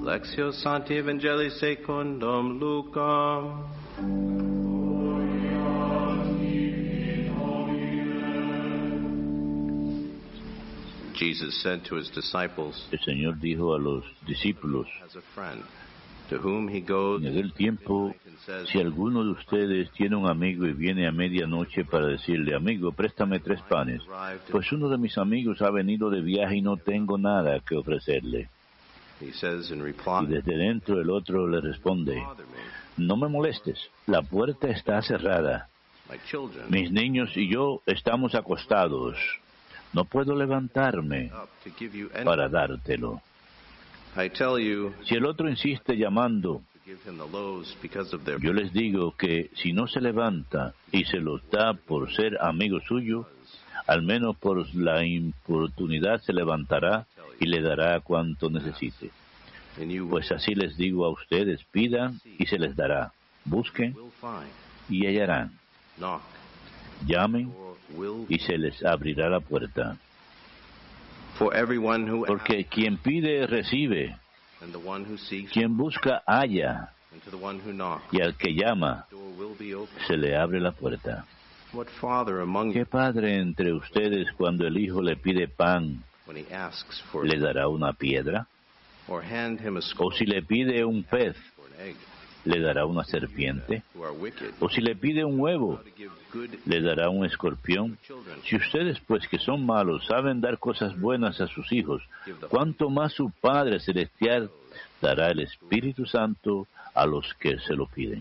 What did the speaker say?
Lectio Sancti Evangelii secundum Lucam. Jesus said to his disciples, El Señor dijo a los discípulos, has a friend to whom he goes en aquel tiempo, si alguno de ustedes tiene un amigo y viene a medianoche para decirle, amigo, préstame 3 panes, pues uno de mis amigos ha venido de viaje y no tengo nada que ofrecerle. He says in reply, Y desde dentro el otro le responde, no me molestes, la puerta está cerrada. my children Mis niños y yo estamos acostados. No puedo levantarme up to give you any. para dártelo. I tell you, Si el otro insiste llamando, to give him the loaves because of their yo les digo que si no se levanta y se los da por ser amigo suyo, al menos por la importunidad se levantará y le dará cuanto necesite. and you Pues así les digo a ustedes, pidan y se les dará, busquen will find, y hallarán, knock, llamen or will. y se les abrirá la puerta. For everyone who asks, Porque quien pide recibe, and the one who seeks, quien busca halla, and to the one who knocks, y al que llama the door will be open. se le abre la puerta. What father among ¿Qué you, padre entre ustedes cuando el hijo le pide pan when he asks for le dará una piedra? or hand him a ¿O scorpion si le pide un pez or an egg? le dará una serpiente? Who are wicked, ¿O si le pide un huevo how to give good le dará un escorpión? children, Si ustedes pues que son malos saben dar cosas buenas a sus hijos, ¿cuánto más su Padre Celestial dará el Espíritu Santo a los que se lo piden?